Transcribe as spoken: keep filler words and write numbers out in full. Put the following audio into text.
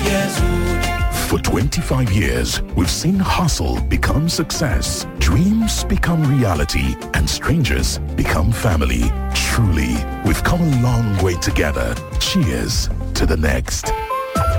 years old. For twenty-five years, we've seen hustle become success, dreams become reality, and strangers become family. Truly, we've come a long way together. Cheers to the next.